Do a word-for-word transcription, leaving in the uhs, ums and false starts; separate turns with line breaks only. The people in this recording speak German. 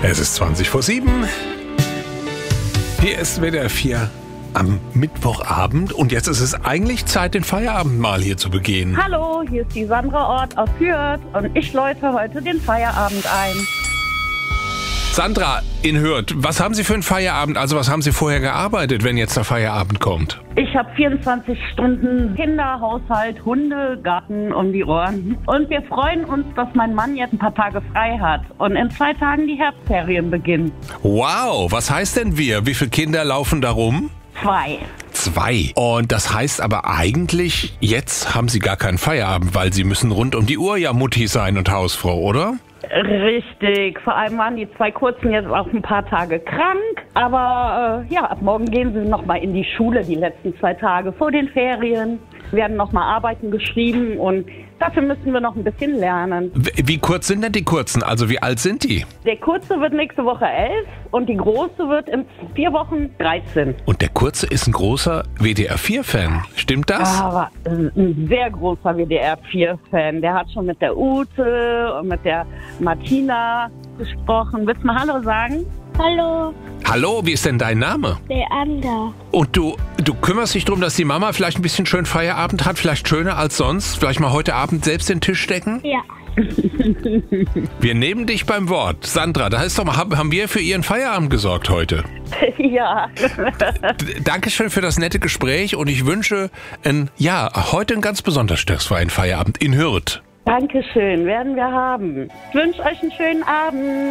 Es ist zwanzig vor sieben. Hier ist W D R vier am Mittwochabend und jetzt ist es eigentlich Zeit, den Feierabend mal hier zu begehen.
Hallo, hier ist die Sandra Ort aus Hürth und ich läute heute den Feierabend ein.
Sandra in Hürth, was haben Sie für einen Feierabend? Also was haben Sie vorher gearbeitet, wenn jetzt der Feierabend kommt?
Ich habe vierundzwanzig Stunden Kinder, Haushalt, Hunde, Garten um die Ohren. Und wir freuen uns, dass mein Mann jetzt ein paar Tage frei hat und in zwei Tagen die Herbstferien beginnen.
Wow, was heißt denn wir? Wie viele Kinder laufen da rum?
Zwei.
Zwei. Und das heißt aber eigentlich, jetzt haben Sie gar keinen Feierabend, weil Sie müssen rund um die Uhr ja Mutti sein und Hausfrau, oder?
Richtig. Vor allem waren die zwei Kurzen jetzt auch ein paar Tage krank. Aber äh, ja, ab morgen gehen sie nochmal in die Schule, die letzten zwei Tage vor den Ferien. Werden nochmal Arbeiten geschrieben und dafür müssen wir noch ein bisschen lernen.
Wie, wie kurz sind denn die Kurzen? Also wie alt sind die?
Der Kurze wird nächste Woche elf und die Große wird in vier Wochen dreizehn.
Und der Kurze ist ein großer W D R vier Fan. Stimmt das?
Aber ein sehr großer W D R vier Fan. Der hat schon mit der Ute und mit der Martina gesprochen. Willst du mal Hallo sagen?
Hallo,
Hallo, wie ist denn dein Name?
Leander.
Und du, du kümmerst dich darum, dass die Mama vielleicht ein bisschen schön Feierabend hat, vielleicht schöner als sonst? Vielleicht mal heute Abend selbst den Tisch decken?
Ja.
Wir nehmen dich beim Wort. Sandra, da ist doch mal, haben wir für Ihren Feierabend gesorgt heute.
Ja.
D- Dankeschön für das nette Gespräch und ich wünsche, ein, ja, heute einen ganz besonders stressfreien Feierabend in Hürth.
Dankeschön, werden wir haben. Ich wünsche euch einen schönen Abend.